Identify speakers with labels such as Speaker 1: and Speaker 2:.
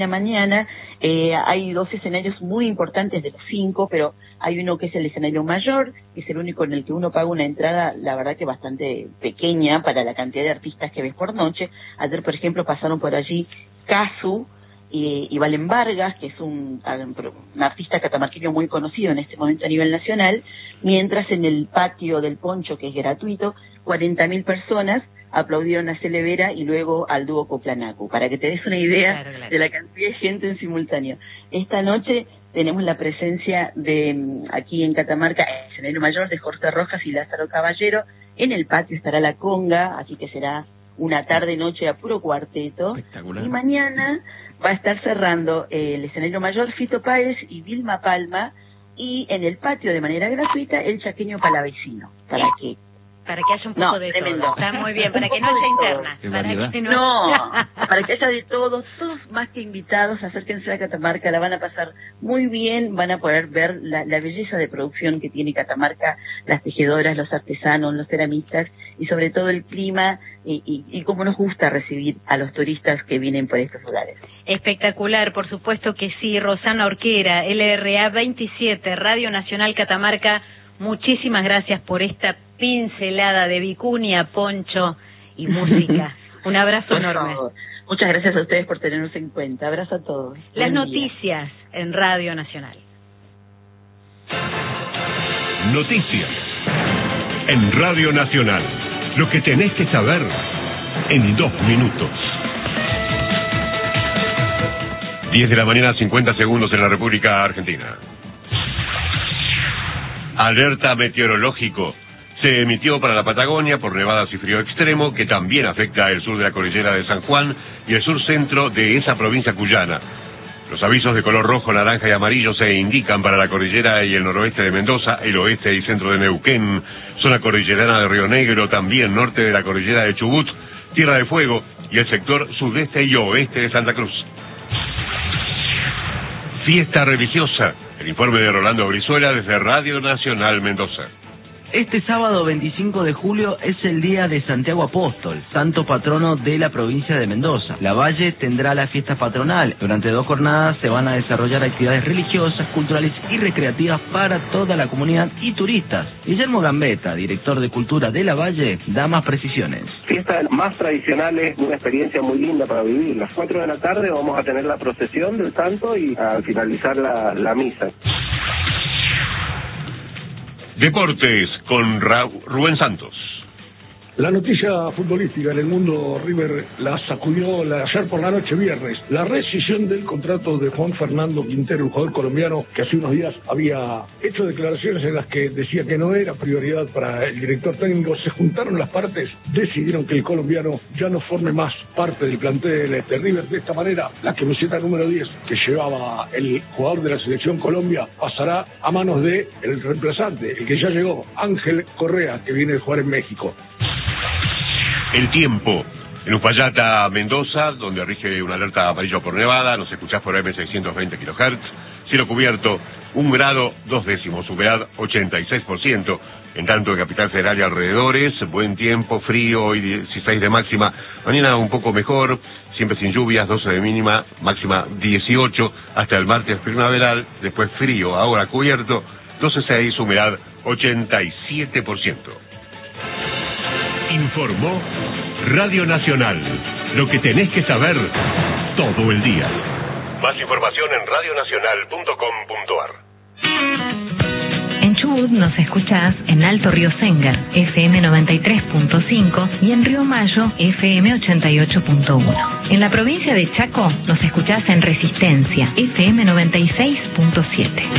Speaker 1: Mañana hay dos escenarios muy importantes de los 5, pero hay uno que es el escenario mayor, que es el único en el que uno paga una entrada, la verdad que bastante pequeña para la cantidad de artistas que ves por noche. Ayer, por ejemplo, pasaron por allí Casu y Valen Vargas, que es un artista catamarqueño muy conocido en este momento a nivel nacional, mientras en el patio del Poncho, que es gratuito, 40.000 personas aplaudieron a Cele Vera y luego al dúo Coplanacu, para que te des una idea de la cantidad de gente en simultáneo. Esta noche tenemos la presencia de, aquí en Catamarca, el escenario mayor de Jorge Rojas y Lázaro Caballero. En el patio estará la conga, así que será una tarde-noche a puro cuarteto. Y mañana va a estar cerrando el escenario mayor Fito Páez y Vilma Palma, y en el patio de manera gratuita el Chaqueño Palavecino, para que
Speaker 2: haya un poco de
Speaker 1: tremendo.
Speaker 2: todo. Está muy bien, para que no haya interna.
Speaker 1: Para que haya de todo, todos más que invitados, acérquense a Catamarca, la van a pasar muy bien, van a poder ver la belleza de producción que tiene Catamarca, las tejedoras, los artesanos, los ceramistas, y sobre todo el clima y cómo nos gusta recibir a los turistas que vienen por estos lugares.
Speaker 2: Espectacular, por supuesto que sí. Rosana Orquera, LRA 27, Radio Nacional Catamarca, muchísimas gracias por esta pincelada de vicuña, poncho y música. Un abrazo enorme.
Speaker 1: Muchas gracias a ustedes por tenernos en cuenta. Abrazo a todos.
Speaker 2: Las noticias en Radio Nacional.
Speaker 3: Noticias en Radio Nacional. Lo que tenés que saber en 2 minutos. 10 de la mañana, 50 segundos en la República Argentina. Alerta meteorológico se emitió para la Patagonia por nevadas y frío extremo, que también afecta el sur de la cordillera de San Juan y el sur centro de esa provincia cuyana. Los avisos de color rojo, naranja y amarillo se indican para la cordillera y el noroeste de Mendoza, el oeste y centro de Neuquén, zona cordillerana de Río Negro, también norte de la cordillera de Chubut, Tierra del Fuego y el sector sudeste y oeste de Santa Cruz. Fiesta religiosa. El informe de Rolando Brizuela desde Radio Nacional Mendoza.
Speaker 4: Este sábado 25 de julio es el día de Santiago Apóstol, santo patrono de la provincia de Mendoza. La Valle tendrá la fiesta patronal. Durante 2 jornadas se van a desarrollar actividades religiosas, culturales y recreativas para toda la comunidad y turistas. Guillermo Gambetta, director de Cultura de la Valle, da más precisiones.
Speaker 5: Fiestas más tradicionales, una experiencia muy linda para vivir. A las 4 de la tarde vamos a tener la procesión del santo y al finalizar la misa.
Speaker 3: Deportes con Rubén Santos.
Speaker 6: La noticia futbolística en el mundo, River la sacudió ayer por la noche, viernes, la rescisión del contrato de Juan Fernando Quintero, un jugador colombiano que hace unos días había hecho declaraciones en las que decía que no era prioridad para el director técnico. Se juntaron las partes, decidieron que el colombiano ya no forme más parte del plantel de River. De esta manera, la camiseta número 10 que llevaba el jugador de la selección Colombia pasará a manos de el reemplazante, el que ya llegó, Ángel Correa, que viene a jugar en México.
Speaker 3: El tiempo. En Uspallata, Mendoza, donde rige una alerta amarilla por nevada, nos escuchás por M620 kHz, cielo cubierto, 1 grado 2 décimos, humedad 86%, en tanto en Capital Federal y alrededores, buen tiempo, frío, hoy 16 de máxima, mañana un poco mejor, siempre sin lluvias, 12 de mínima, máxima 18, hasta el martes primaveral, después frío, ahora cubierto, 12,6, humedad 87%. Informó Radio Nacional. Lo que tenés que saber todo el día. Más información en radionacional.com.ar.
Speaker 7: En Chubut nos escuchás en Alto Río Senga, FM 93.5, y en Río Mayo, FM 88.1. En la provincia de Chaco nos escuchás en Resistencia, FM 96.7.